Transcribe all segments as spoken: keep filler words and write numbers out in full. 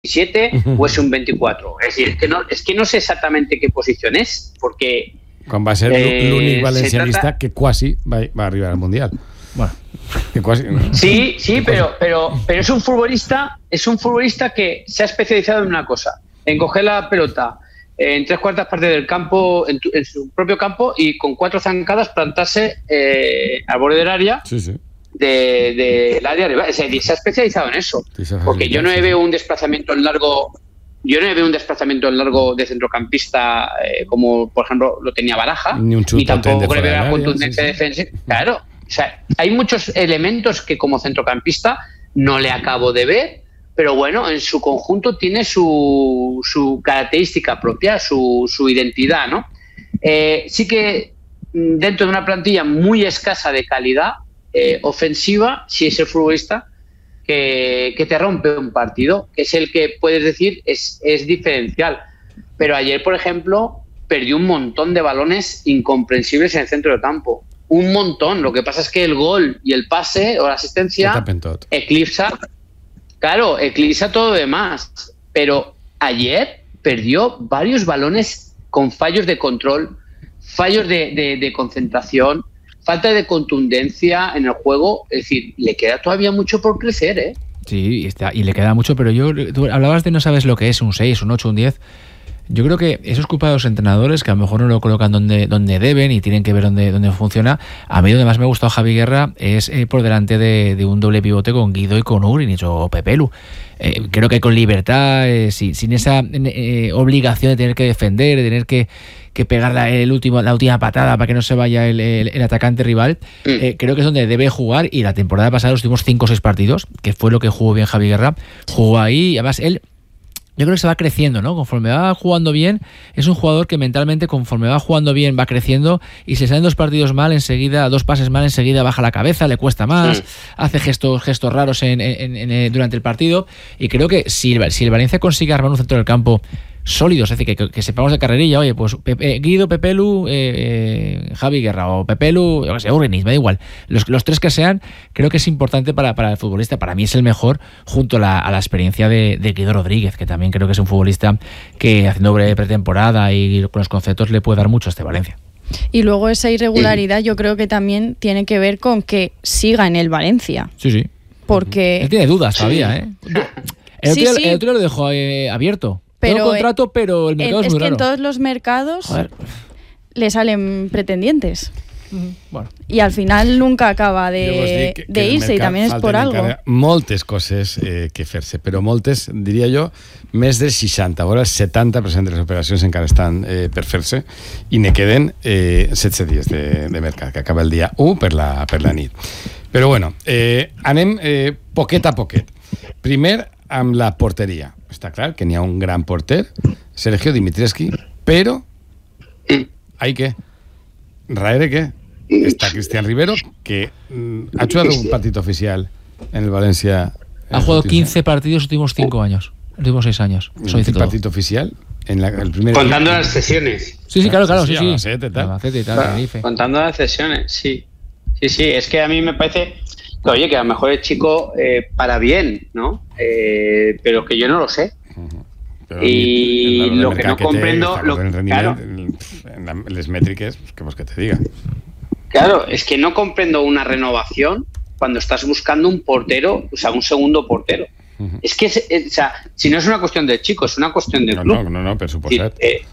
veintisiete o es un veinticuatro. Es decir, es que no, es que no sé exactamente qué posición es, porque... Quan va ser eh, l'únic valencianista trata... que quasi va, va arribar al Mundial. Bueno, que quasi... Sí, sí, que pero, quasi... pero, pero es un futbolista, es un futbolista que se ha especializado en una cosa, en coger la pelota en tres cuartas partes del campo, en, tu, en su propio campo, y con cuatro zancadas plantarse eh, al borde del área, sí, sí. de, de el área rival. O sea, se ha especializado en eso, porque yo no veo un desplazamiento en largo, yo no veo un desplazamiento en largo de centrocampista eh, como por ejemplo lo tenía Baraja, ni, un ni tampoco le veo la área, contundencia sí, sí. defensiva. Claro, o sea, hay muchos elementos que como centrocampista no le acabo de ver. Pero bueno, en su conjunto tiene su, su característica propia, su, su identidad, ¿no? Eh, sí que dentro de una plantilla muy escasa de calidad eh, ofensiva, sí es el futbolista que, que te rompe un partido, que es el que puedes decir es, es diferencial. Pero ayer, por ejemplo, perdió un montón de balones incomprensibles en el centro del campo. Un montón. Lo que pasa es que el gol y el pase o la asistencia eclipsa... Claro, eclipsa todo lo demás, pero ayer perdió varios balones con fallos de control, fallos de, de, de concentración, falta de contundencia en el juego. Es decir, le queda todavía mucho por crecer, ¿eh? Sí, está, y le queda mucho, pero yo, tú hablabas de no sabes lo que es, un seis, un ocho, un diez... Yo creo que eso es culpa de los entrenadores, que a lo mejor no lo colocan donde, donde deben y tienen que ver dónde, dónde funciona. A mí donde más me ha gustado Javi Guerra es eh, por delante de, de un doble pivote con Guido y con Ugrinich o Pepelu. Eh, creo que con libertad, eh, sin, sin esa eh, obligación de tener que defender, de tener que, que pegar la, el último, la última patada para que no se vaya el, el, el atacante rival, eh, creo que es donde debe jugar. Y la temporada pasada, los últimos cinco o seis partidos, que fue lo que jugó bien Javi Guerra, jugó ahí y además él... Yo creo que se va creciendo, ¿no? Conforme va jugando bien, es un jugador que mentalmente, conforme va jugando bien, va creciendo, y si salen dos partidos mal, enseguida, dos pases mal, enseguida baja la cabeza, le cuesta más, sí. hace gestos gestos raros en, en, en, en, durante el partido, y creo que si, si el Valencia consigue armar un centro del campo sólido, es decir, que, que, que sepamos de carrerilla, oye, pues Pepe, Guido, Pepelu, eh, eh, Javi Guerra o Pepelu, yo qué sé, Ugrinich, me da igual, los, los tres que sean, creo que es importante para, para el futbolista. Para mí es el mejor, junto a la, a la experiencia de, de Guido Rodríguez, que también creo que es un futbolista que haciendo breve pretemporada y con los conceptos le puede dar mucho a este Valencia. Y luego esa irregularidad yo creo que también tiene que ver con que siga en el Valencia. Sí, sí. Porque... Él tiene dudas todavía, ¿eh? El sí, otro, sí. el otro lo dejó eh, abierto. Pero Tengo contrato, eh, pero el mercado es, es muy es que raro. en todos los mercados Joder. le salen pretendientes. Uh-huh. Bueno. I al final nunca acaba de, que, de irse, i també és per algo. Moltes coses eh, que fer-se, però moltes, diria jo, més del seixanta, vora el setanta per cent de les operacions encara estan eh, per fer-se, i ne queden eh, setze dies de, de mercat, que acaba el dia u per la, per la nit. Però bueno, eh, anem eh, poquet a poquet. Primer, amb la porteria. Està clar que n'hi ha un gran porter, Sergio Dimitrescu, però hay que raere que está Cristian Rivero, que mm, ha jugado un partido oficial en el Valencia. Ha jugado quince partidos los últimos cinco años, los últimos seis años. ¿Un partido oficial? En la, el primer Contando equipo. Las sesiones. Sí, sí, claro, claro, sí, sí. Albacete, tal. Albacete, tal, claro, contando las sesiones, sí. Sí, sí, es que a mí me parece... Que, oye, que a lo mejor el chico eh, para bien, ¿no? Eh, pero que yo no lo sé. Uh-huh. Pero y lo que no que comprendo... Te, lo, claro, en, en las métricas, que pues que te diga. Claro, es que no comprendo una renovación cuando estás buscando un portero, o sea, un segundo portero. Uh-huh. Es que, es, es, o sea, si no es una cuestión del chico, es una cuestión del no, club. No, no, no, por supuesto. Eh,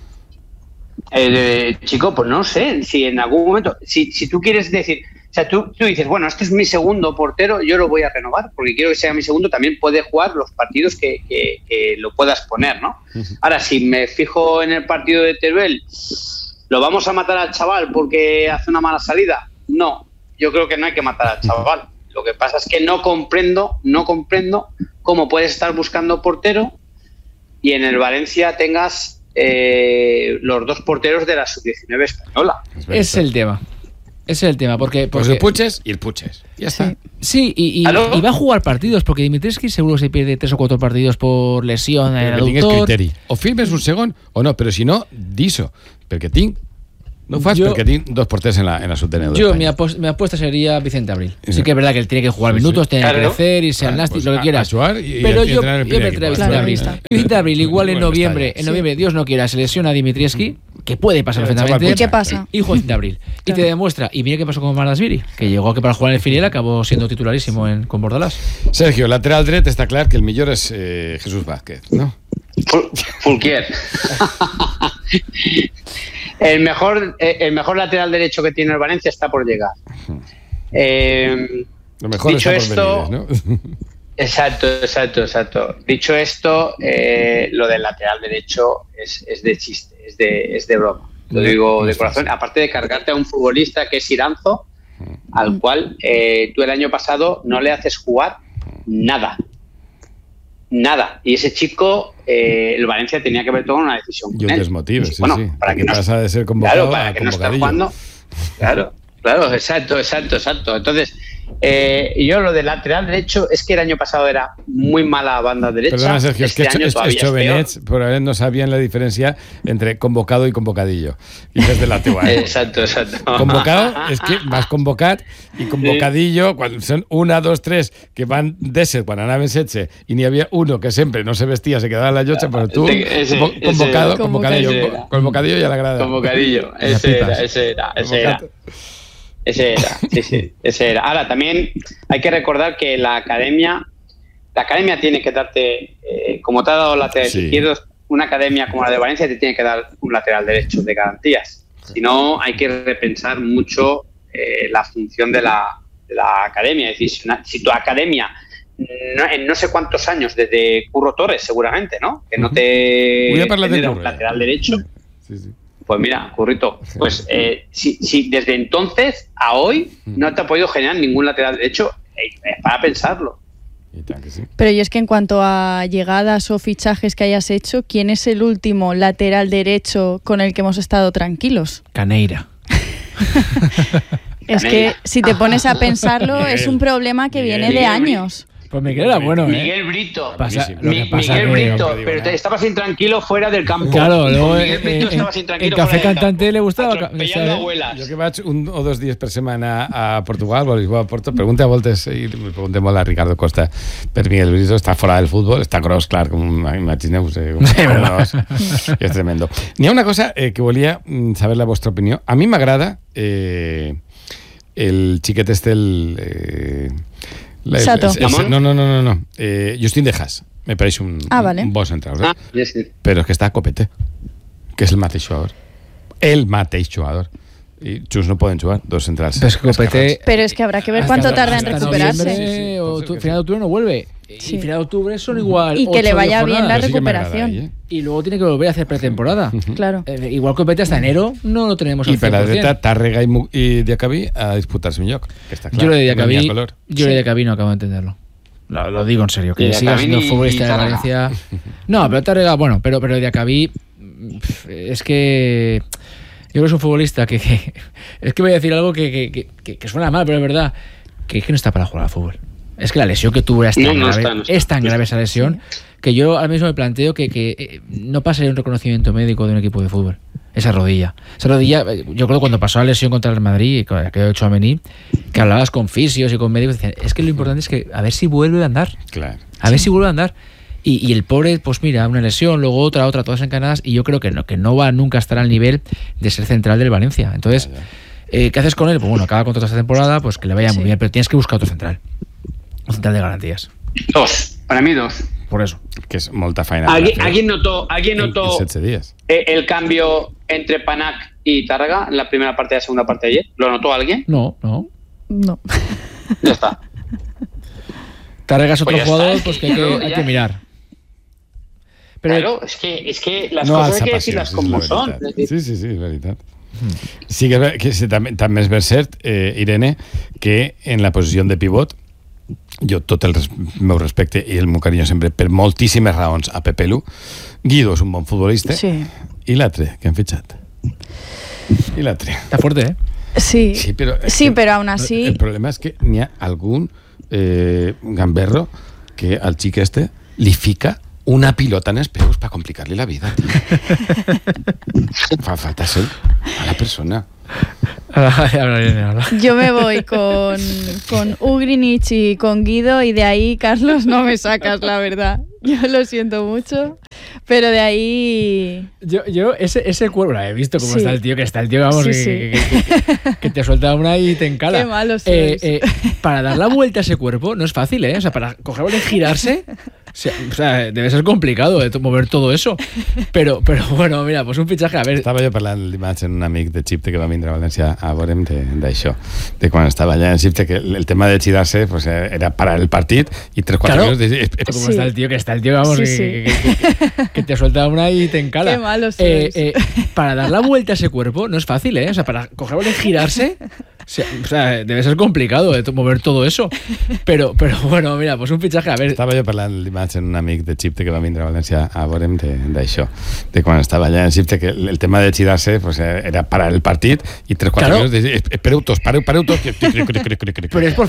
eh, chico, pues no sé, si en algún momento... Si, si tú quieres decir... O sea, tú, tú dices, bueno, este es mi segundo portero, yo lo voy a renovar, porque quiero que sea mi segundo, también puede jugar los partidos que, que, que lo puedas poner, ¿no? Uh-huh. Ahora, si me fijo en el partido de Teruel, ¿lo vamos a matar al chaval porque hace una mala salida? No, yo creo que no hay que matar al chaval. Lo que pasa es que no comprendo, no comprendo cómo puedes estar buscando portero y en el Valencia tengas eh, los dos porteros de la sub diecinueve española. Es el tema. Ese es el tema, porque... porque... Pues el Puches y el Puches. Ya está. Sí, y, y, y va a jugar partidos, porque Dimitrescu seguro se pierde tres o cuatro partidos por lesión en el aductor. O firmes un segon o no, pero si no, diso, porque tinc No fas Yo- perquè tinc dos porters en la, en la subtenedora. Yo, mi, apos- mi apuesta sería Vicente Abril. Sí. Sí. que es verdad que él tiene que jugar Sí, minutos, sí. tiene Claro. que crecer y ser Claro, nasty, pues lo que a- quieras. a jugar y- Pero y yo, entrenar en el yo primer me equipo. atrevo a Claro, Vicente ahí Abril. está. Vicente Abril, igual en Bueno, noviembre, está ya, en sí. noviembre, Dios no quiera, se lesiona a Dimitrievski, que puede pasar Pero, perfectamente. chaval, ¿Y qué pasa? Hijo de Vicente Abril. Y te demuestra, y mira qué pasó con Marasvili, que llegó que para jugar en el filial acabó siendo titularísimo en, con Bordalás. Sergio, lateral dret està clar que el millor és eh, Jesús Vázquez, ¿no? Ful- Fulquier. el, mejor, eh, el mejor lateral derecho que tiene el Valencia está por llegar. Eh, Lo mejor Dicho está por esto- venir, ¿no? exacto, exacto, exacto. Dicho esto, eh, lo del lateral derecho es, es de chiste, es de, es de broma. Lo No, digo no de es corazón. fácil. Aparte de cargarte a un futbolista que es Iranzo, al cual eh, tú el año pasado no le haces jugar nada. Nada. Y ese chico, eh, el Valencia tenía que haber tomado una decisión. Y con un él. desmotive, sí, Bueno, sí. para Porque que no- pasa de ser convocado Claro, para a que no esté convocadillo. jugando. Claro, claro, exacto, exacto, exacto. Entonces, eh, yo lo del lateral derecho es que el año pasado era muy mala banda derecha. Perdona, Sergio, es este que año estos todavía es peor. jovenets probablemente no sabían la diferencia entre convocado y convocadillo. Y desde la teua. Exacto, exacto. Convocado es que vas convocat i convocadillo, quan són una, dos, tres que van d'ésser quan anaven setze i n'hi havia uno que sempre no se vestia, se quedava en la llotja, però tu, Ese- convo- ese convocado, era. convocadillo, Ese co- era. convocadillo ya la grada. Convocadillo, Las ese era, pipas. ese era, ese era. Convocat. Ese era, sí, sí, ese era. Ahora, también hay que recordar que la academia, la academia tiene que darte, eh, como te ha dado laterales Sí. izquierdos, una academia como la de Valencia te tiene que dar un lateral derecho de garantías. Si no, hay que repensar mucho eh, la función de la, de la academia. Es decir, si, una- si tu academia, no, en no sé cuántos años, desde Curro Torres seguramente, ¿no? Que no te Voy a hablar de genera un Curro, lateral derecho. Sí, sí. Pues mira, Currito, pues eh, si, si desde entonces a hoy no te ha podido generar ningún lateral derecho, eh, es para pensarlo. I tant que sí. Pero y es que en cuanto a llegadas o fichajes que hayas hecho, ¿quién es el último lateral derecho con el que hemos estado tranquilos? Caneira. Es que si te pones a pensarlo, Miguel. es un problema que Miguel. viene de Miguel. años. Pues Miguel era bueno, ¿eh? Miguel Brito. Pasa- Buenísimo. lo que Mi- pasa Miguel que- Brito, no digo pero nada. te estabas intranquilo fuera del campo. Claro, luego Con eh, Miguel Brito eh, estabas en intranquilo Café fuera del Cantante campo. le gustaba. Atropellando ¿sabes? abuelas. Jo que vaig un o dos dies per setmana a Portugal, vol jugar a Porto, pregunta a voltes i li preguntem molt a Ricardo Costa per Miguel Brito, està fora del futbol, està gros, clar, com imagineu, eh, com, Sí, com verdad. gros. I és tremendo. N'hi ha una cosa eh, que volia mm, saber la vostra opinió. A mi m'agrada eh, el xiquet este, el... Eh, la- Sato. el- el- ¿Lamont? no, no, no, no, no. Eh, Justin de Haas. Me pareix un, Ah, vale. un bon central. Eh? Ah, sí, sí. Però és que està a Copete, que és el mateix jugador. El mateix jugador. I junts no poden jugar, dos centrals. Pero es que Copete- Pero es que habrá que ver Hasta cuánto no- tarda en hasta recuperarse. noviembre Sí, sí, o entonces tu- que final de octubre no vuelve. Sí. Y final de octubre son igual. Y que le ocho, vaya diez bien la jornadas. Però sí que m'agrada recuperación. ell, eh? Y luego tiene que volver a hacer pretemporada. Claro. Eh, igual Copete hasta enero no lo tenemos al I per la cien por cien. dreta, Tàrrega i, Mu- i Diacabí a disputar-se un lloc. Que està clar, Yo lo de no n'hi ha Diacabí, color. yo lo de Diacabí no acabo de entenderlo. Lo, lo digo en serio, que Y siga Diacabí siendo y- futbolista y de Tárrega. Valencia. No, pero Tárrega, bueno, pero, pero Diacabí pf, es que yo creo que es un futbolista que, que- es que voy a decir algo que, que, que- que, que suena mal, pero es verdad, que es que no está para jugar al fútbol. Es que la lesión que tuvo era tan No, no grave, está, no está. es tan grave esa lesión que yo ahora mismo me planteo que, que eh, no pasaría un reconocimiento médico de un equipo de fútbol. Esa rodilla. Esa rodilla, eh, yo creo que cuando pasó la lesión contra el Madrid, que aquello de Tchouaméni, que hablabas con fisios y con médicos, decían, es que lo importante es que a ver si vuelve a andar. Clar. A ver si vuelve a andar. Y, y el pobre, pues mira, una lesión, luego otra, otra, todas encanadas, y yo creo que no, que no va nunca a estar al nivel de ser central del Valencia. Entonces, eh, ¿qué haces con él? Pues bueno, acaba contrato esta temporada, pues que le vaya Sí. muy bien, pero tienes que buscar otro central. Un central de garantías. Dos, para mí dos. Por eso. Que és molta feina. ¿Alguien, per fer ¿alguien notó, ¿alguien en- notó en setze dies. eh, el cambio entre Panac y Tárrega en la primera parte y la segunda parte de ayer? ¿Lo notó alguien? No, no. No. Ya está. Tárrega es otro Pues ya jugador está, pues que hay que, claro, hay ya. que mirar. Pero Claro, es que, es que las No cosas alça hay que decirlas passions, és como la son. veritat. Es decir, Sí, sí, sí, és veritat. Sí que, és ver- que sí, també, també és ben cert, eh, Irene, que en la posició de pivot jo tot el res meu respecte i el meu carinyo sempre per moltíssimes raons a Pepe Lu. Guido és un bon futbolista Sí. i l'altre que han fitxat i l'altre está fuerte, ¿eh? Sí. sí, però, és Sí, que pero aún así- el problema és que n'hi ha algun eh, gamberro que al xic este li fica una pilota en els peus para complicar-li la vida, tío. Fa falta ser a la persona. Yo me voy con, con Ugrinic y con Guido, y de ahí, Carlos, no me sacas, la verdad. Yo lo siento mucho, pero de ahí... Yo, yo ese, ese cuerpo, he visto cómo sí. está el tío, que está el tío, vamos, sí, que, sí. Que, que, que, que te suelta una y te encala. Qué malo sois. eh, eh, Para dar la vuelta a ese cuerpo no es fácil, ¿eh? O sea, para cogerlo y girarse... O sea, debe ser complicado de mover todo eso. Pero, pero bueno, mira, pues un fichaje, a ver... Estava jo parlant dimarts amb un amic de Xipte que va vindre a València a veure'm d'això, de, de quan estava allà en Xipte, que el tema de girar-se pues, era parar el partit i tres quatre claro. minuts... De, Como sí. está el tío, que está el tío, vamos, sí, que, sí. Que, que, que te suelta una y te encala. Qué malo sois. eh, eh, Para dar la vuelta a ese cuerpo no es fácil, ¿eh? O sea, para cogerlo y girarse... O sea, debe ser complicado de mover todo eso. Pero, pero bueno, mira, pues un fichaje, a ver... Estava jo parlant dimarts amb un amic de Xipte que va vindre a València a veure'm d'això, de, de quan estava allà en Xipte, que el, el tema de girar-se pues, era parar el partit i tres quatre claro. minuts... De, espereu tots, pareu, pareu tots... Pero es por